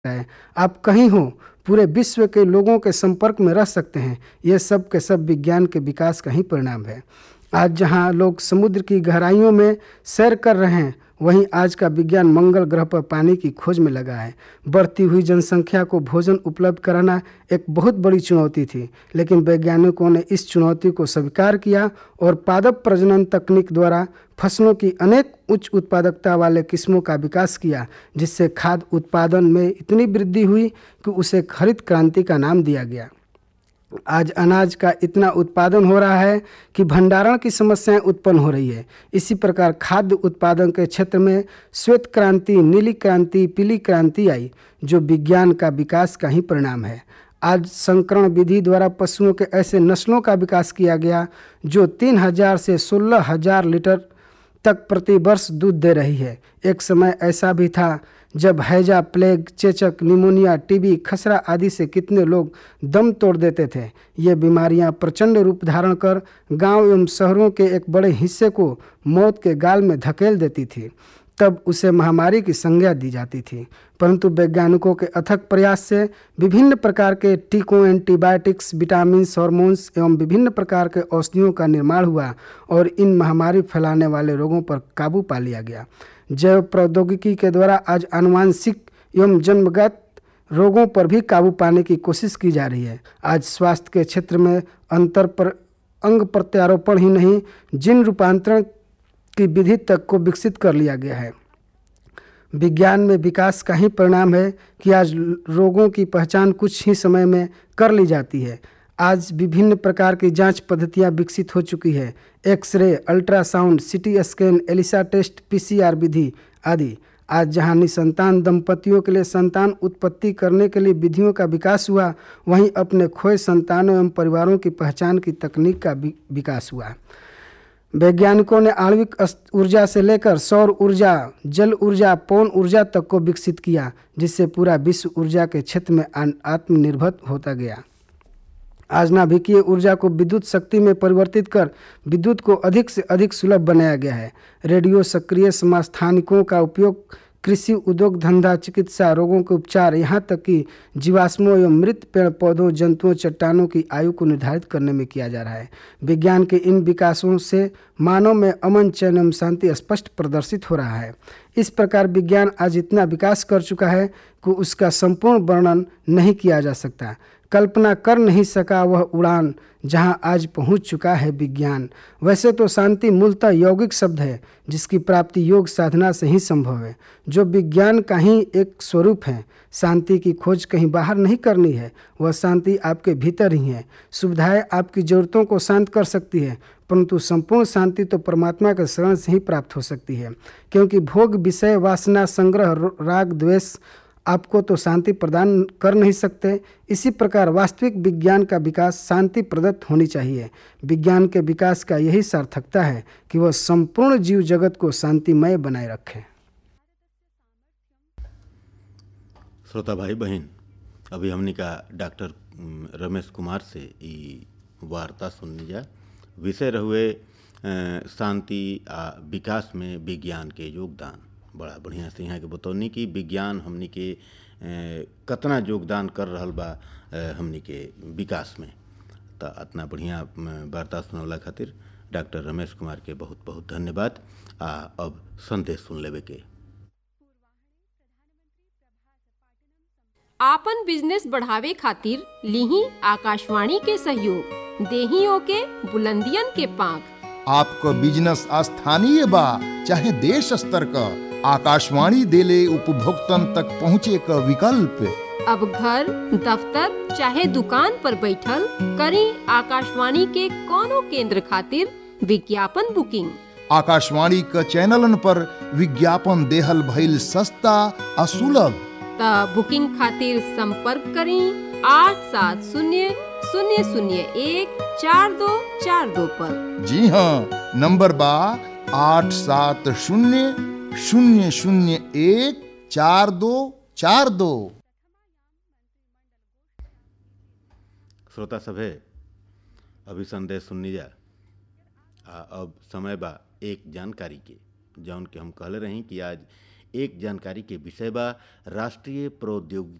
है। आप कहीं हो, पूरे विश्व के लोगों के संपर्क में रह सकते हैं। ये सब के सब विज्ञान के विकास का ही परिणाम है। आज जहां लोग समुद्र की गहराइयों में सैर कर रहे हैं, वहीं आज का विज्ञान मंगल ग्रह पर पानी की खोज में लगा है। बढ़ती हुई जनसंख्या को भोजन उपलब्ध कराना एक बहुत बड़ी चुनौती थी, लेकिन वैज्ञानिकों ने इस चुनौती को स्वीकार किया और पादप प्रजनन तकनीक द्वारा फसलों की अनेक उच्च उत्पादकता वाले किस्मों का विकास किया, जिससे खाद्य उत्पादन में इतनी वृद्धि हुई कि उसे हरित क्रांति का नाम दिया गया। आज अनाज का इतना उत्पादन हो रहा है कि भंडारण की समस्याएं उत्पन्न हो रही है। इसी प्रकार खाद्य उत्पादन के क्षेत्र में श्वेत क्रांति, नीली क्रांति, पीली क्रांति आई, जो विज्ञान का विकास का ही परिणाम है। आज संकरण विधि द्वारा पशुओं के ऐसे नस्लों का विकास किया गया जो 3000 से 16,000 लीटर तक प्रति वर्ष दूध दे रही है। एक समय ऐसा भी था जब हैजा, प्लेग, चेचक, निमोनिया, टीबी, खसरा आदि से कितने लोग दम तोड़ देते थे। ये बीमारियां प्रचंड रूप धारण कर गांव एवं शहरों के एक बड़े हिस्से को मौत के गाल में धकेल देती थी। तब उसे महामारी की संज्ञा दी जाती थी। परंतु वैज्ञानिकों के अथक प्रयास से विभिन्न प्रकार के टीकों, एंटीबायोटिक्स, विटामिन, हार्मोन्स एवं विभिन्न प्रकार के औषधियों का निर्माण हुआ और इन महामारी फैलाने वाले रोगों पर काबू पा लिया गया। जैव प्रौद्योगिकी के द्वारा आज आनुवांशिक एवं जन्मगत रोगों पर भी काबू पाने की कोशिश की जा रही है। आज स्वास्थ्य के क्षेत्र में अंग प्रत्यारोपण ही नहीं, जीन रूपांतरण की विधि तक को विकसित कर लिया गया है। विज्ञान में विकास का ही परिणाम है कि आज रोगों की पहचान कुछ ही समय में कर ली जाती है। आज विभिन्न प्रकार की जांच पद्धतियां विकसित हो चुकी है। X ray, ultrasound, CT scan, Elisa test, PCR विधि आदि। आज जहां निसंतान दंपतियों के लिए संतान उत्पत्ति करने के लिए विधियों का विकास हुआ, वहीं अपने खोए संतानों एवं परिवारों की पहचान की तकनीक का विकास हुआ। वैज्ञानिकों ने आणविक ऊर्जा से लेकर सौर ऊर्जा, जल ऊर्जा, पवन ऊर्जा तक को विकसित किया, जिससे पूरा विश्व ऊर्जा के क्षेत्र में आत्मनिर्भर होता गया। आज नाभिकीय ऊर्जा को विद्युत शक्ति में परिवर्तित कर विद्युत को अधिक से अधिक सुलभ बनाया गया है। रेडियो सक्रिय समस्थानिकों का उपयोग कृषि, उद्योग धंधा, चिकित्सा, रोगों के उपचार, यहाँ तक कि जीवाश्मों एवं मृत पेड़ पौधों, जंतुओं, चट्टानों की आयु को निर्धारित करने में किया जा रहा है। विज्ञान के इन विकासों से मानव में अमन, चैन एवं शांति स्पष्ट प्रदर्शित हो रहा है। इस प्रकार विज्ञान आज इतना विकास कर चुका है कि उसका संपूर्ण वर्णन नहीं किया जा सकता। कल्पना कर नहीं सका वह उड़ान जहां आज पहुंच चुका है विज्ञान। वैसे तो शांति मूलतः यौगिक शब्द है, जिसकी प्राप्ति योग साधना से ही संभव है, जो विज्ञान का ही एक स्वरूप है। शांति की खोज कहीं बाहर नहीं करनी है, वह शांति आपके भीतर ही है। सुविधाएं आपकी जरूरतों को शांत कर सकती है, परंतु संपूर्ण शांति तो परमात्मा के शरण से ही प्राप्त हो सकती है, क्योंकि भोग, विषय, वासना, संग्रह, राग, द्वेष आपको तो शांति प्रदान कर नहीं सकते। इसी प्रकार वास्तविक विज्ञान का विकास शांति प्रदत्त होनी चाहिए। विज्ञान के विकास का यही सार्थकता है कि वह संपूर्ण जीव जगत को शांतिमय बनाए रखे। श्रोता भाई बहन, अभी हमने का डॉक्टर रमेश कुमार से ई वार्ता सुननी जा। विषय रहुए शांति आ विकास में विज्ञान के योगदान। बड़ा बढ़िया से यहाँ के बतौनी कि विज्ञान हमनी के कतना योगदान कर रहल बा हमनी के विकास में। तो इतना बढ़िया वार्ता सुनवला खातिर डॉक्टर रमेश कुमार के बहुत बहुत धन्यवाद। अब संदेश सुन लेवे के। आपन बिजनेस बढ़ावे खातिर लीही आकाशवाणी के सहयोग, देही ओके बुलंदियन के पांख। आपको बिजनेस स्थानीय बा चाहे देश स्तर का, आकाशवाणी देले उपभोक्तन तक पहुँचे का विकल्प। अब घर, दफ्तर चाहे दुकान पर बैठल करी आकाशवाणी के कोनो केंद्र खातिर विज्ञापन बुकिंग। आकाशवाणी के चैनलन पर विज्ञापन देहल भइल सस्ता और सुलभ। त बुकिंग खातिर संपर्क करी 8700014242 पर। जी हाँ, नंबर बा 8700014242। श्रोता सभे, अभी संदेश सुननी जा। अब समय बा एक जानकारी के, जौन के हम कहले रही कि आज एक जानकारी के विषय बा राष्ट्रीय प्रौद्योगिकी